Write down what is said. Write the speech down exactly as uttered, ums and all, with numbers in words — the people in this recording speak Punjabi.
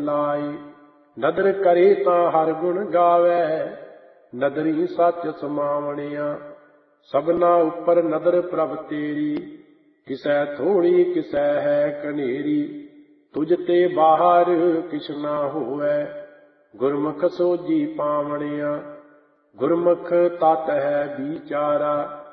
ਲਾਏ। ਨਦਰ ਕਰੇ ਤਾਂ ਹਰ ਗੁਣ ਗਾਵੈ, ਨਦਰੀ ਸੱਚ ਸਮਾਵਣਿਆ। ਸਭਨਾ ਉੱਪਰ ਨਦਰ ਪ੍ਰਭ ਤੇਰੀ, ਕਿਸੈ ਥੋੜੀ ਕਿਸੈ ਹੈ ਕਨੇਰੀ। ਤੁਝ ਤੇ ਬਾਹਰ ਕਿਛ ਨਾ ਹੋਵੈ, ਗੁਰਮੁਖ ਸੋਝੀ ਪਾਵਣਿਆ। ਗੁਰਮੁਖ ਤਤ ਹੈ ਵਿਚਾਰਾ,